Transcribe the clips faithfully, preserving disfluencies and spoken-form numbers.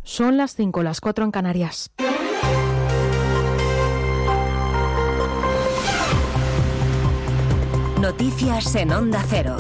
Son las cinco, las cuatro en Canarias. Noticias en Onda Cero.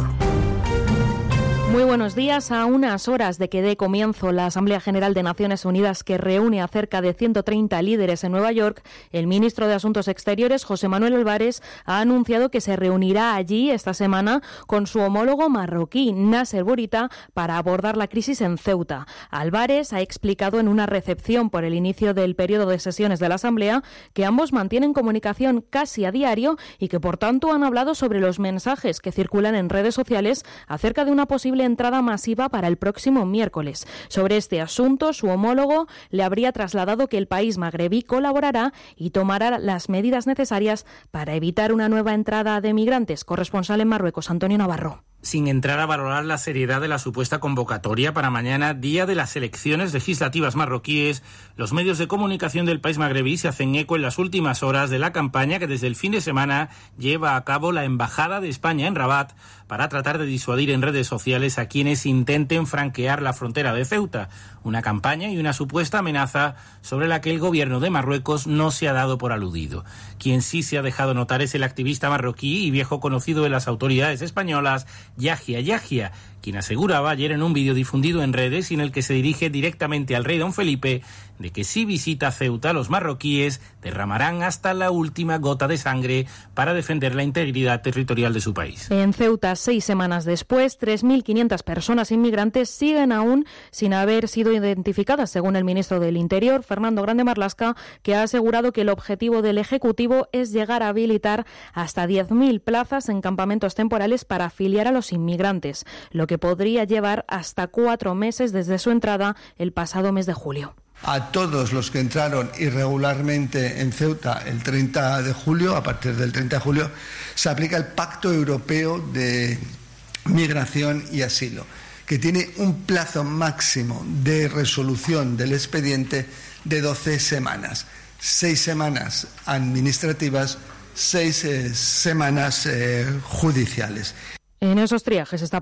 Muy buenos días. A unas horas de que dé comienzo la Asamblea General de Naciones Unidas, que reúne a cerca de ciento treinta líderes en Nueva York, el ministro de Asuntos Exteriores, José Manuel Álvarez, ha anunciado que se reunirá allí esta semana con su homólogo marroquí, Nasser Bourita, para abordar la crisis en Ceuta. Álvarez ha explicado en una recepción por el inicio del periodo de sesiones de la Asamblea que ambos mantienen comunicación casi a diario y que, por tanto, han hablado sobre los mensajes que circulan en redes sociales acerca de una posible entrada masiva para el próximo miércoles. Sobre este asunto, su homólogo le habría trasladado que el país magrebí colaborará y tomará las medidas necesarias para evitar una nueva entrada de migrantes. Corresponsal en Marruecos, Antonio Navarro. Sin entrar a valorar la seriedad de la supuesta convocatoria para mañana, día de las elecciones legislativas marroquíes, los medios de comunicación del país magrebí se hacen eco en las últimas horas de la campaña que desde el fin de semana lleva a cabo la Embajada de España en Rabat para tratar de disuadir en redes sociales a quienes intenten franquear la frontera de Ceuta, una campaña y una supuesta amenaza sobre la que el gobierno de Marruecos no se ha dado por aludido. Quien sí se ha dejado notar es el activista marroquí y viejo conocido de las autoridades españolas, Yahia Yahia, quien aseguraba ayer en un vídeo difundido en redes y en el que se dirige directamente al rey don Felipe de que si visita Ceuta los marroquíes derramarán hasta la última gota de sangre para defender la integridad territorial de su país. En Ceuta, seis semanas después, tres mil quinientas personas inmigrantes siguen aún sin haber sido identificadas, según el ministro del Interior, Fernando Grande Marlaska, que ha asegurado que el objetivo del Ejecutivo es llegar a habilitar hasta diez mil plazas en campamentos temporales para afiliar a los inmigrantes, lo que podría llevar hasta cuatro meses desde su entrada el pasado mes de julio. A todos los que entraron irregularmente en Ceuta el treinta de julio, a partir del treinta de julio, se aplica el Pacto Europeo de Migración y Asilo, que tiene un plazo máximo de resolución del expediente de doce semanas. Seis semanas administrativas, seis eh, semanas eh, judiciales. En esos triajes está